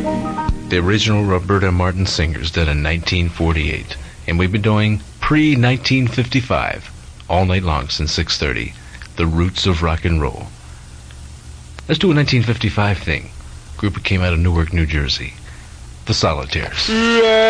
The original Roberta Martin singers did in 1948, and we've been doing pre-1955 all night long since 6:30. The Roots of Rock and Roll. Let's do a 1955 thing. Group that came out of Newark, New Jersey. The Solitaires.